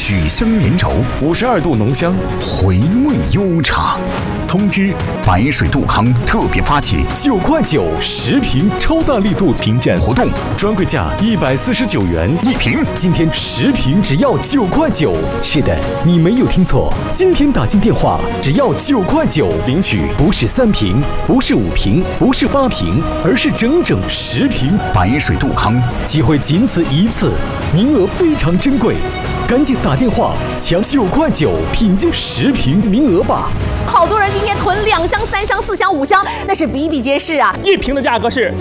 曲香绵稠 ，52度浓香， 回味悠长。通知：白水杜康特别发起 9块910瓶超大力度评鉴活动，专柜价149元 1瓶。 今天10瓶只要9块9。是的，你没有听错，今天打进电话只要9块9，领取不是3瓶，不是5瓶，不是8瓶，而是整整10瓶白水杜康。 机会仅此一次，名额非常珍贵，赶紧打电话抢9块9品鉴10瓶名额吧！ 好多人今天囤2箱、3箱、4箱、5箱，那是比比皆是啊！ 一瓶的价格是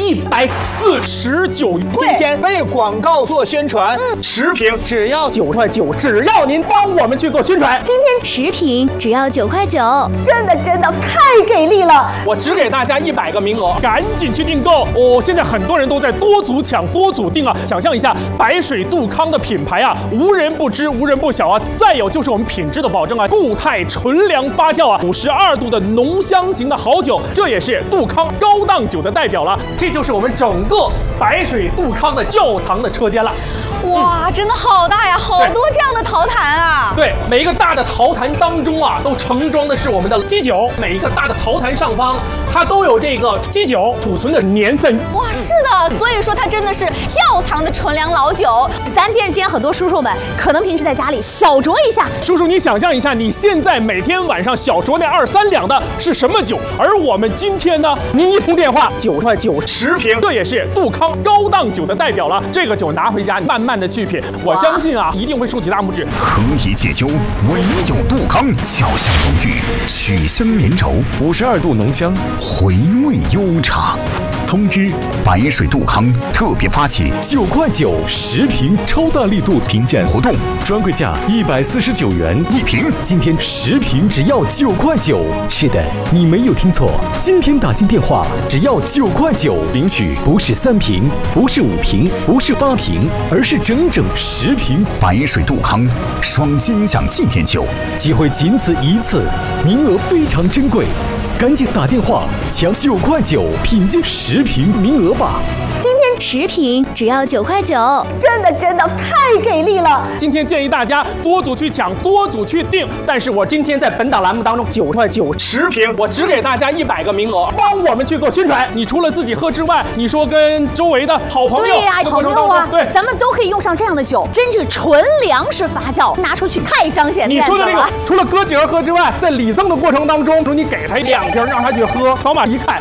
149元。 今天为广告做宣传，10瓶只要 9块9，只要您帮我们去做宣传。 今天10瓶只要9块9， 真的太给力了！ 我只给大家100个名额，赶紧去订购哦！现在很多人都在多组抢、多组订啊！想象一下，白水杜康的品牌啊，无人不知、无人不晓啊！再有就是我们品质的保证啊，固态纯粮发酵啊，52度的浓香型的好酒，这也是杜康高档酒的代表了。这就是我们整个白水杜康的窖藏的车间了。 哇，真的好大呀，好多这样的陶坛啊！ 对，每一个大的陶坛当中啊，都盛装的是我们的基酒。每一个大的陶坛上方，它都有这个基酒储存的年份。 哇，是的，所以说它真的是窖藏的纯粮老酒。咱电视间很多叔叔们可能平时在家里小酌一下。 叔叔，你想象一下，你现在每天晚上小酌那2、3两的是什么酒？而我们今天呢，您一通电话9块9 10瓶，这也是杜康高档酒的代表了。这个酒拿回家慢慢的去品，我相信啊，一定会竖起大拇指。 何以解忧，唯有杜康，窖香浓郁，曲香绵稠 ，52度浓香， 回味悠长。通知：白水杜康特别发起 9块9 10瓶超大力度评鉴活动，专柜价149元 1瓶。 今天10瓶只要9块9。是的，你没有听错，今天打进电话只要9块9，领取不是3瓶，不是5瓶，不是8瓶，而是整整10瓶白水杜康双金奖纪念酒。 机会仅此一次，名额非常珍贵，赶紧打电话抢9块9品鉴10瓶名额吧！ 今天10瓶只要9块9， 真的太给力了！ 今天建议大家多组去抢，多组去订。但是我今天在本档栏目当中9块9 10瓶，我只给大家100个名额，帮我们去做宣传。你除了自己喝之外，你说跟周围的好朋友， 对呀，朋友啊， 对， 咱们都可以用上这样的酒，真是纯粮食发酵，拿出去太彰显面子了。 你说的那个，除了哥几个喝之外，在礼赠的过程当中，说你给他2瓶，让他去喝，扫码一看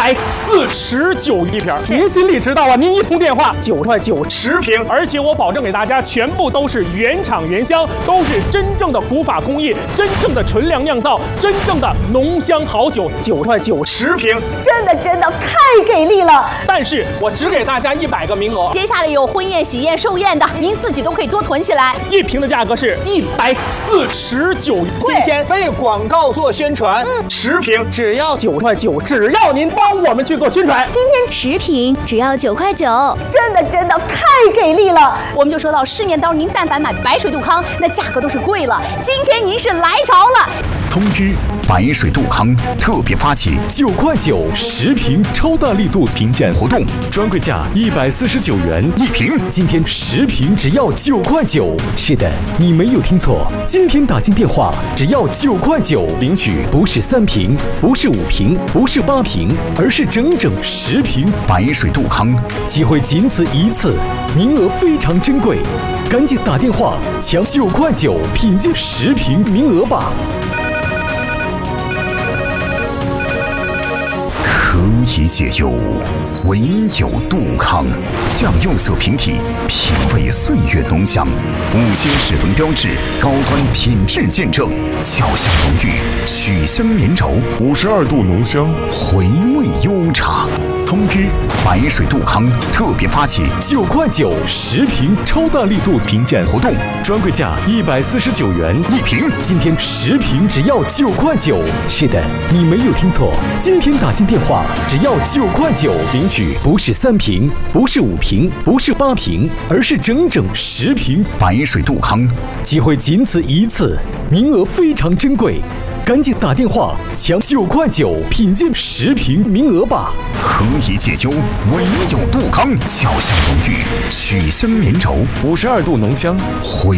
149一瓶，您心里知道啊？您一通电话9块9 10瓶，而且我保证给大家全部都是原厂原香，都是真正的古法工艺，真正的纯粮酿造，真正的浓香好酒，9块9 10瓶， 真的太给力了！ 但是我只给大家100个名额， 接下来有婚宴、喜宴、寿宴的，您自己都可以多囤起来。 一瓶的价格是149元。 今天为广告做宣传，10瓶只要9块9， 只要您帮我们去做宣传。 今天10瓶只要9块9， 真的太给力了！我们就说到市面当中，您但凡买白水杜康，那价格都是贵了。今天您是来着了。 通知：白水杜康特别发起 9块9 10瓶超大力度评鉴活动，专柜价149元 1瓶。 今天10瓶只要9块9。是的，你没有听错，今天打进电话只要9块9，领取不是3瓶，不是5瓶，不是8瓶，而是整整10瓶白水杜康。 机会仅此一次，名额非常珍贵，赶紧打电话抢9块9品鉴10瓶名额吧！ 何以解忧，唯有杜康。酱用色瓶体，品味岁月浓香，5星水分标志，高端品质见证，窖香浓郁，曲香绵稠 ，52度浓香， 回味悠长。通知：白水杜康特别发起 9块9 10瓶超大力度评鉴活动，专柜价149元 1瓶。 今天10瓶只要9块9。是的，你没有听错，今天打进电话只要9块9，领取不是3瓶，不是5瓶，不是8瓶，而是整整10瓶白水杜康。 机会仅此一次，名额非常珍贵，赶紧打电话抢9块9品鉴10瓶名额吧！ 何以解忧，唯有杜康，窖香浓郁，曲香绵稠 ，52度浓香， 回